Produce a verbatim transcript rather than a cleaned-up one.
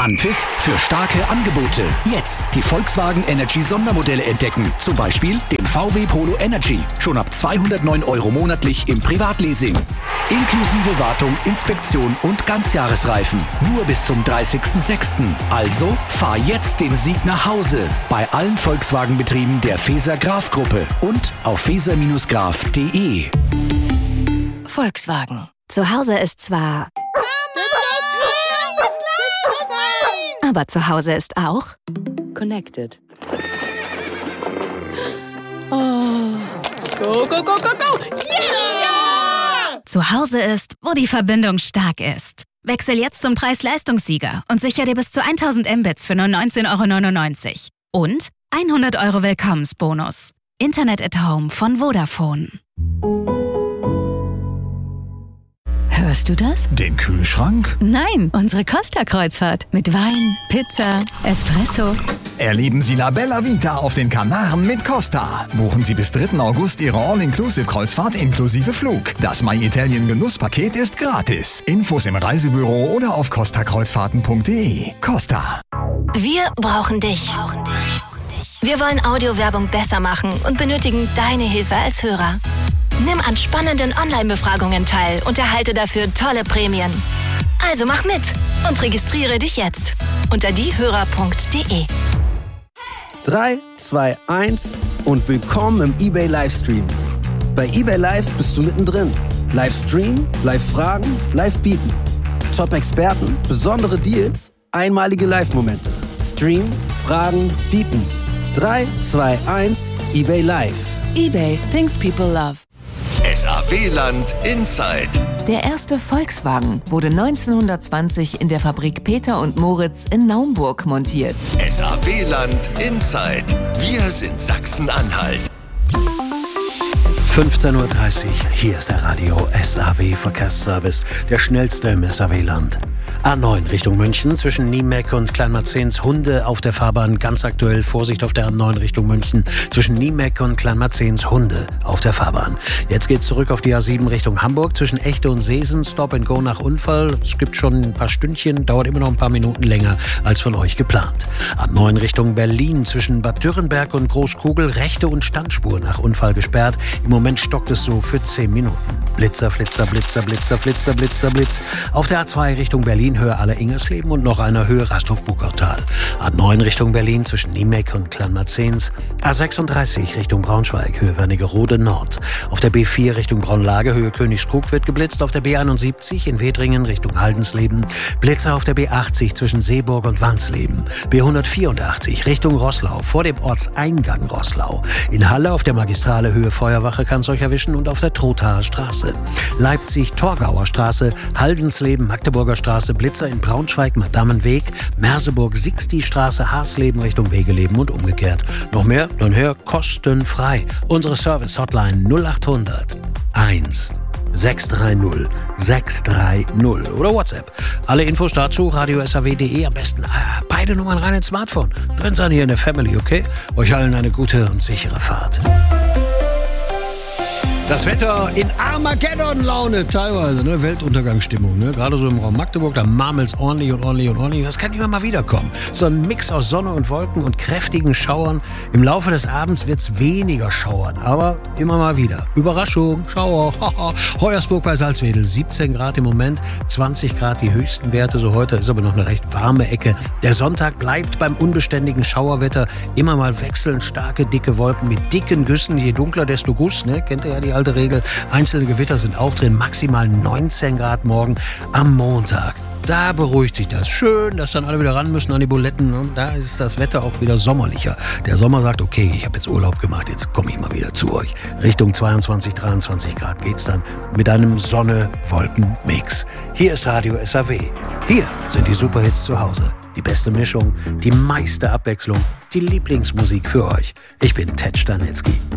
Anpfiff für starke Angebote. Jetzt die Volkswagen Energy Sondermodelle entdecken. Zum Beispiel den V W Polo Energy. Schon ab zweihundertneun Euro monatlich im Privatleasing. Inklusive Wartung, Inspektion und Ganzjahresreifen. Nur bis zum dreißigsten sechsten Also fahr jetzt den Sieg nach Hause. Bei allen Volkswagen-Betrieben der Feser-Graf-Gruppe und auf feser Graf punkt de. Volkswagen. Zu Hause ist zwar... Aber zu Hause ist auch... Connected. Oh. Go, go, go, go, go! Yeah! Zu Hause ist, wo die Verbindung stark ist. Wechsel jetzt zum Preis-Leistungssieger und sichere dir bis zu tausend Mbits für nur neunzehn Euro neunundneunzig. Und hundert Euro Willkommensbonus. Internet at Home von Vodafone. Hörst du das? Den Kühlschrank? Nein, unsere Costa-Kreuzfahrt. Mit Wein, Pizza, Espresso. Erleben Sie La Bella Vita auf den Kanaren mit Costa. Buchen Sie bis dritten August Ihre All-Inclusive-Kreuzfahrt inklusive Flug. Das My Italien Genusspaket ist gratis. Infos im Reisebüro oder auf costa kreuzfahrten punkt de. Costa. Wir brauchen dich. Wir wollen Audiowerbung besser machen und benötigen deine Hilfe als Hörer. Nimm an spannenden Online-Befragungen teil und erhalte dafür tolle Prämien. Also mach mit und registriere dich jetzt unter diehörer punkt de. drei, zwei, eins und willkommen im eBay Livestream. Bei eBay Live bist du mittendrin. Livestream, Live-Fragen, Live-Bieten. Top-Experten, besondere Deals, einmalige Live-Momente. Stream, Fragen, Bieten. drei, zwei, eins, eBay Live. eBay, things people love. S A W-Land Inside. Der erste Volkswagen wurde neunzehnhundertzwanzig in der Fabrik Peter und Moritz in Naumburg montiert. S A W-Land Inside. Wir sind Sachsen-Anhalt. fünfzehn Uhr dreißig, hier ist der Radio S A W Verkehrsservice, der schnellste im S A W-Land. A neun Richtung München, zwischen Niemeck und Kleinmarzens Hunde auf der Fahrbahn. Ganz aktuell Vorsicht auf der A neun Richtung München, zwischen Niemeck und Kleinmarzens Hunde auf der Fahrbahn. Jetzt geht's zurück auf die A sieben Richtung Hamburg, zwischen Echte und Seesen, Stop and Go nach Unfall. Es gibt schon ein paar Stündchen, dauert immer noch ein paar Minuten länger als von euch geplant. A neun Richtung Berlin, zwischen Bad Dürrenberg und Großkugel, rechte und Standspur nach Unfall gesperrt. Im Moment stockt es so für zehn Minuten. Blitzer, Flitzer, Blitzer, Blitzer, Flitzer, Blitzer, Blitz. Auf der A zwei Richtung Berlin, Höhe Aller-Ingersleben und noch einer Höhe Rasthof-Buckertal. A neun Richtung Berlin, zwischen Niemeck und Kleinmarzens. A sechsunddreißig Richtung Braunschweig, Höhe Wernigerode Nord. Auf der B vier Richtung Braunlage, Höhe Königskrug wird geblitzt. Auf der B einundsiebzig in Wedringen Richtung Haldensleben. Blitzer auf der B achtzig zwischen Seeburg und Wansleben. B hundertvierundachtzig Richtung Roßlau, vor dem Ortseingang Roßlau. In Halle auf der Magistrale Höhe Feuerwache kann es euch erwischen und auf der Trothaer Straße. Leipzig-Torgauer Straße, Haldensleben, Magdeburger Straße, Blitzer in Braunschweig, Madamenweg, Merseburg-Sixti-Straße, Haarsleben Richtung Wegeleben und umgekehrt. Noch mehr? Dann hör kostenfrei. Unsere Service-Hotline null achthundert eins sechs drei null sechs drei null oder WhatsApp. Alle Infos dazu radio s a w punkt de, am besten ah, beide Nummern rein ins Smartphone. Drin sein hier in der Family, okay? Euch allen eine gute und sichere Fahrt. Das Wetter in Armageddon-Laune teilweise, ne? Weltuntergangsstimmung, ne? Gerade so im Raum Magdeburg, da marmelt's ordentlich und ordentlich und ordentlich. Das kann immer mal wieder kommen. So ein Mix aus Sonne und Wolken und kräftigen Schauern. Im Laufe des Abends wird's weniger schauern, aber immer mal wieder. Überraschung, Schauer. Hoyersburg bei Salzwedel, siebzehn Grad im Moment, zwanzig Grad die höchsten Werte. So heute ist aber noch eine recht warme Ecke. Der Sonntag bleibt beim unbeständigen Schauerwetter. Immer mal wechseln starke, dicke Wolken mit dicken Güssen. Je dunkler, desto Guss, ne? Kennt ihr ja die alte Regel. Einzelne Gewitter sind auch drin, maximal neunzehn Grad morgen am Montag. Da beruhigt sich das. Schön, dass dann alle wieder ran müssen an die Buletten. Und da ist das Wetter auch wieder sommerlicher. Der Sommer sagt, okay, ich habe jetzt Urlaub gemacht, jetzt komme ich mal wieder zu euch. Richtung zweiundzwanzig, dreiundzwanzig Grad geht's dann mit einem Sonne-Wolken-Mix. Hier ist Radio S A W. Hier sind die Superhits zu Hause. Die beste Mischung, die meiste Abwechslung, die Lieblingsmusik für euch. Ich bin Ted Stanitzky.